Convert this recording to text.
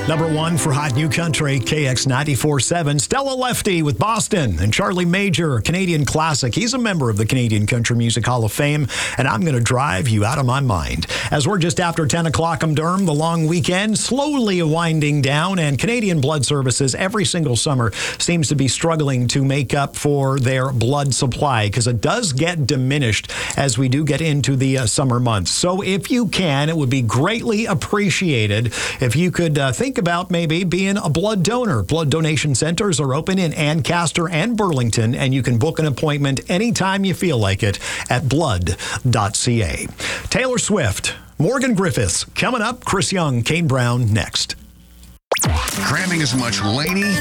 Number one for Hot New Country, KX 94.7. Stella Lefty with Boston, and Charlie Major, Canadian classic. He's a member of the Canadian Country Music Hall of Fame, and I'm going to drive you out of my mind. As we're just after 10 o'clock, Durham, the long weekend slowly winding down, and Canadian Blood Services every single summer seems to be struggling to make up for their blood supply because it does get diminished as we do get into the summer months. So if you can, it would be greatly appreciated if you could think about maybe being a blood donor. Blood donation centers are open in Ancaster and Burlington, and you can book an appointment anytime you feel like it at blood.ca. Taylor Swift, Morgan Griffiths coming up. Chris Young, Kane Brown next. Cramming as much Laney